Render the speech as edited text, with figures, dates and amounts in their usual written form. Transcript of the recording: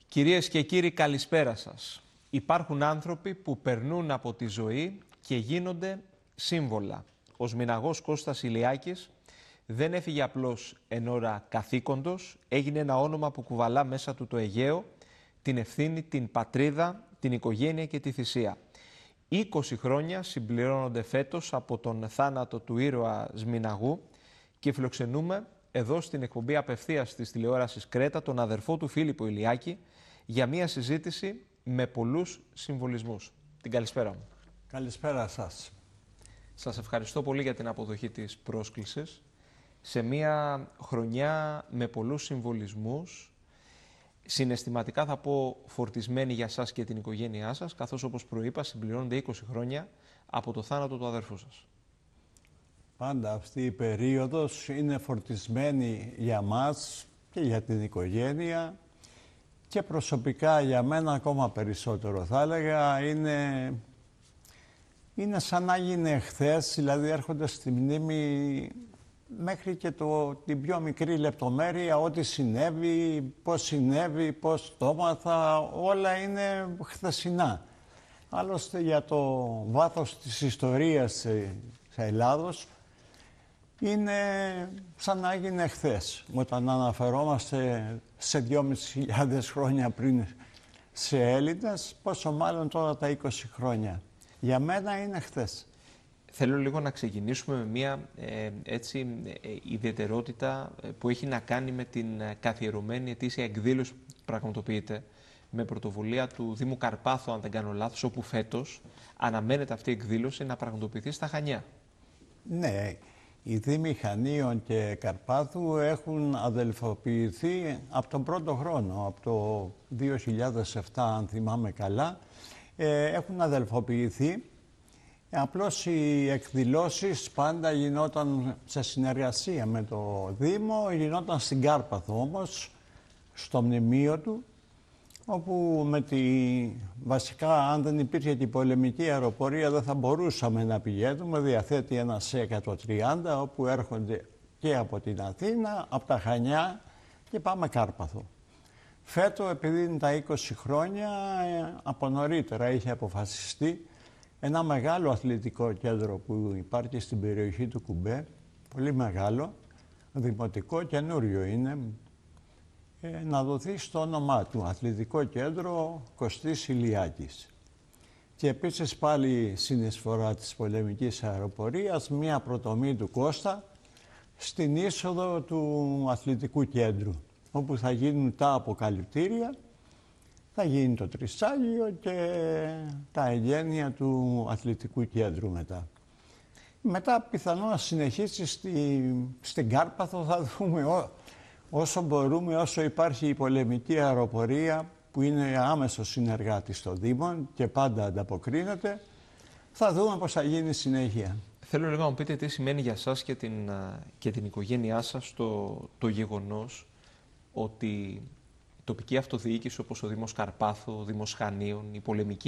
Κυρίες και κύριοι, καλησπέρα σας. Υπάρχουν άνθρωποι που περνούν από τη ζωή και γίνονται σύμβολα. Ο σμηναγός Κώστας Ηλιάκης δεν έφυγε απλώς εν ώρα καθήκοντος, έγινε ένα όνομα που κουβαλά μέσα του το Αιγαίο, την ευθύνη, την πατρίδα, την οικογένεια και τη θυσία. 20 χρόνια συμπληρώνονται φέτος από τον θάνατο του ήρωα Σμηναγού και φιλοξενούμε εδώ στην εκπομπή απευθείας της τηλεόρασης Κρέτα τον αδερφό του Φίλιππο Ηλιάκη για μια συζήτηση με πολλούς συμβολισμούς. Την καλησπέρα μου. Καλησπέρα σας. Σας ευχαριστώ πολύ για την αποδοχή της πρόσκλησης. Σε μια χρονιά με πολλούς συμβολισμούς, συναισθηματικά θα πω φορτισμένη για σας και την οικογένειά σας, καθώς όπως προείπα συμπληρώνονται 20 χρόνια από το θάνατο του αδερφού σας. Πάντα αυτή η περίοδος είναι φορτισμένη για μας και για την οικογένεια και προσωπικά για μένα ακόμα περισσότερο. Θα έλεγα είναι σαν να έγινε χθες, δηλαδή έρχονται στη μνήμη μέχρι και την πιο μικρή λεπτομέρεια, ό,τι συνέβη, πώς το έμαθα, όλα είναι χθεσινά. Άλλωστε για το βάθος της ιστορίας της Ελλάδος είναι σαν να έγινε χθες. Όταν αναφερόμαστε σε 2.500 χρόνια πριν σε Έλληνες, πόσο μάλλον τώρα τα 20 χρόνια. Για μένα είναι χθες. Θέλω λίγο να ξεκινήσουμε με μια ιδιαιτερότητα που έχει να κάνει με την καθιερωμένη ετήσια εκδήλωση που πραγματοποιείται με πρωτοβουλία του Δήμου Καρπάθου, αν δεν κάνω λάθος, όπου φέτος αναμένεται αυτή η εκδήλωση να πραγματοποιηθεί στα Χανιά. Ναι, οι Δήμοι Χανίων και Καρπάθου έχουν αδελφοποιηθεί από τον πρώτο χρόνο, από το 2007 αν θυμάμαι καλά, έχουν αδελφοποιηθεί. Απλώς οι εκδηλώσεις πάντα γινόταν σε συνεργασία με το Δήμο, γινόταν στην Κάρπαθο όμως, στο μνημείο του, όπου βασικά αν δεν υπήρχε και η πολεμική αεροπορία δεν θα μπορούσαμε να πηγαίνουμε. Διαθέτει ένα C-130 όπου έρχονται και από την Αθήνα, από τα Χανιά και πάμε Κάρπαθο. Φέτος, επειδή είναι τα 20 χρόνια, από νωρίτερα είχε αποφασιστεί ένα μεγάλο αθλητικό κέντρο που υπάρχει στην περιοχή του Κουμπέ, πολύ μεγάλο, δημοτικό, καινούριο είναι, να δοθεί στο όνομά του, Αθλητικό Κέντρο Κωστής Ηλιάκης. Και επίσης πάλι συνεισφορά της πολεμικής αεροπορίας, μία προτομή του Κώστα στην είσοδο του Αθλητικού Κέντρου, όπου θα γίνουν τα αποκαλυπτήρια, θα γίνει το τρισάγιο και τα εγγένεια του Αθλητικού Κέντρου μετά. Μετά πιθανόν να συνεχίσει στην Κάρπαθο, θα δούμε όσο μπορούμε, όσο υπάρχει η πολεμική αεροπορία που είναι άμεσο συνεργάτη στο Δήμο και πάντα ανταποκρίνεται, θα δούμε πώς θα γίνει συνέχεια. Θέλω λίγο να μου πείτε τι σημαίνει για σας και την οικογένειά σας το γεγονός ότι η τοπική αυτοδιοίκηση όπως ο Δήμος Καρπάθου, ο Δήμος Χανίων, η πολεμική